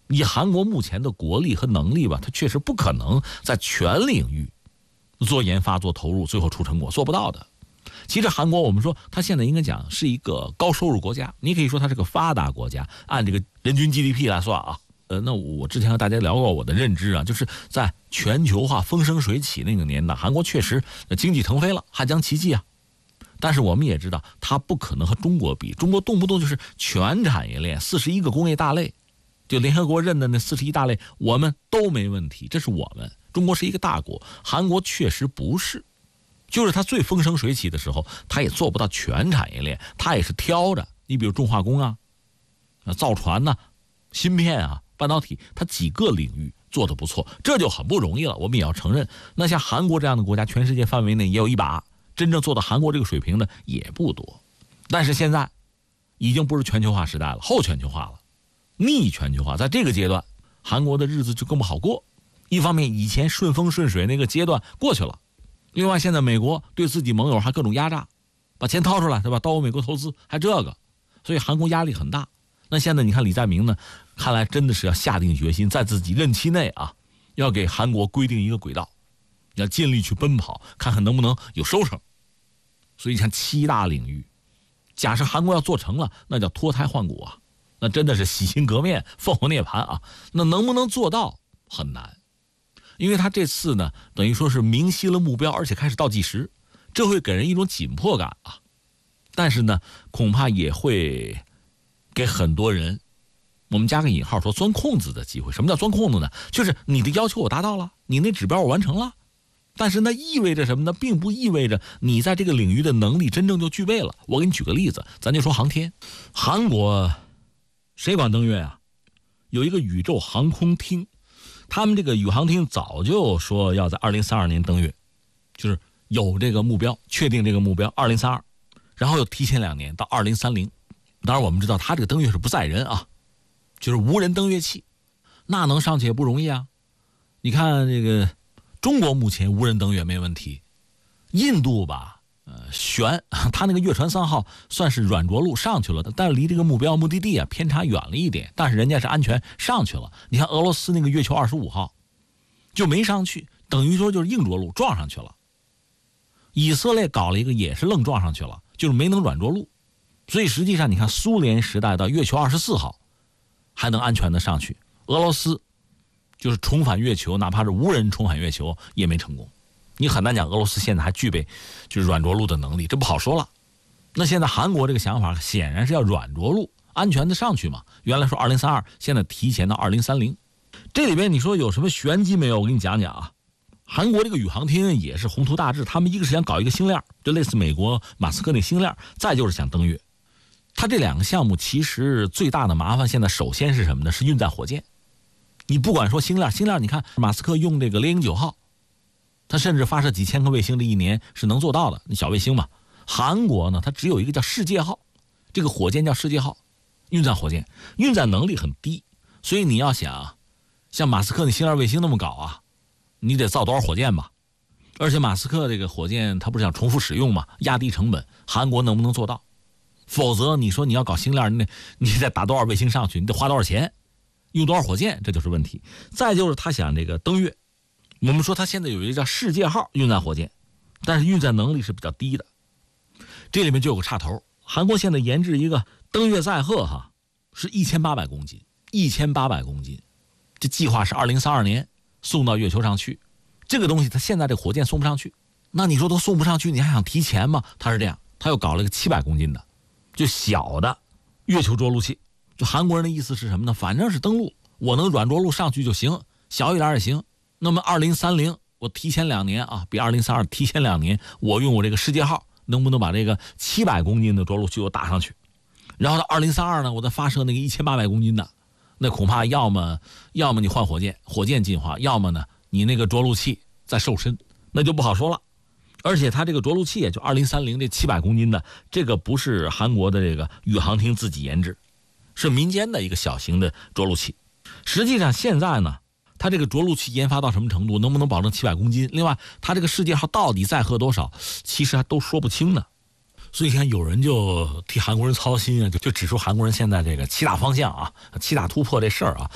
以韩国目前的国力和能力吧，它确实不可能在全领域做研发、做投入，最后出成果，做不到的。其实韩国我们说它现在应该讲是一个高收入国家，你可以说它是个发达国家，按这个人均 GDP 来算啊。那我之前和大家聊过我的认知啊，就是在全球化风生水起那个年代，韩国确实经济腾飞了，汉江奇迹啊。但是我们也知道，它不可能和中国比，中国动不动就是全产业链41个工业大类，就联合国认的那41大类，我们都没问题，这是我们中国是一个大国，韩国确实不是。就是它最风生水起的时候，它也做不到全产业链，它也是挑着。你比如重化工啊，造船呐、芯片啊、半导体，它几个领域做得不错，这就很不容易了。我们也要承认，那像韩国这样的国家，全世界范围内也有一把，真正做到韩国这个水平的也不多。但是现在已经不是全球化时代了，后全球化了，逆全球化，在这个阶段，韩国的日子就更不好过。一方面，以前顺风顺水那个阶段过去了。另外，现在美国对自己盟友还各种压榨，把钱掏出来，对吧？到美国投资，还这个，所以韩国压力很大。那现在你看李在明呢，看来真的是要下定决心，在自己任期内啊，要给韩国规定一个轨道，要尽力去奔跑，看看能不能有收成。所以像7大领域，假设韩国要做成了，那叫脱胎换骨啊，那真的是洗心革面、凤凰涅槃啊。那能不能做到很难。因为他这次呢，等于说是明晰了目标，而且开始倒计时，这会给人一种紧迫感啊。但是呢，恐怕也会给很多人，我们加个引号说钻空子的机会。什么叫钻空子呢？就是你的要求我达到了，你那指标我完成了，但是那意味着什么呢？并不意味着你在这个领域的能力真正就具备了。我给你举个例子，咱就说航天，韩国谁管登月啊？有一个宇宙航空厅。他们这个宇航厅早就说要在2032年登月，就是有这个目标，确定这个目标2032，然后又提前2年到2030。当然我们知道他这个登月是不载人啊，就是无人登月器，那能上去也不容易啊。你看这个中国目前无人登月没问题，印度吧悬，他那个月船3号算是软着陆上去了，但是离这个目的地啊偏差远了一点，但是人家是安全上去了。你看俄罗斯那个月球25号就没上去，等于说就是硬着陆撞上去了。以色列搞了一个也是愣撞上去了，就是没能软着陆。所以实际上你看苏联时代到月球24号还能安全的上去，俄罗斯就是重返月球，哪怕是无人重返月球也没成功。你很难讲俄罗斯现在还具备就是软着陆的能力，这不好说了。那现在韩国这个想法显然是要软着陆，安全的上去嘛。原来说2032，现在提前到2030。这里边你说有什么玄机没有？我给你讲讲啊。韩国这个宇航厅也是宏图大志，他们一个是想搞一个星链，就类似美国马斯克那星链，再就是想登月。他这2个项目其实最大的麻烦现在首先是什么呢？是运载火箭。你不管说星链，你看马斯克用这个猎鹰9号，他甚至发射几千个卫星，这一年是能做到的，那小卫星嘛。韩国呢，它只有一个叫世界号，这个火箭叫世界号，运载火箭，运载能力很低，所以你要想像马斯克那星链卫星那么搞啊，你得造多少火箭吧？而且马斯克这个火箭他不是想重复使用嘛，压低成本，韩国能不能做到？否则你说你要搞星链，你得打多少卫星上去，你得花多少钱，用多少火箭，这就是问题。再就是他想这个登月，我们说他现在有一个叫世界号运载火箭，但是运载能力是比较低的，这里面就有个岔头。韩国现在研制一个登月载荷哈，是1800公斤，1800公斤，这计划是2032年送到月球上去。这个东西它现在这火箭送不上去，那你说都送不上去，你还想提前吗？他是这样，他又搞了一个700公斤的，就小的月球着陆器。就韩国人的意思是什么呢？反正是登陆，我能软着陆上去就行，小一点也行。那么2030我提前2年啊，比2032提前2年，我用我这个世界号能不能把这个700公斤的着陆器我打上去？然后到2032呢，我再发射那个1800公斤的，那恐怕要么你换火箭进化，要么呢你那个着陆器再瘦身，那就不好说了。而且它这个着陆器也就2030这700公斤的，这个不是韩国的这个宇航厅自己研制，是民间的一个小型的着陆器。实际上现在呢，它这个着陆器研发到什么程度，能不能保证700公斤？另外，它这个世界号到底载荷多少，其实还都说不清呢。所以看有人就替韩国人操心啊，就指出韩国人现在这个7大方向啊、7大突破这事儿啊，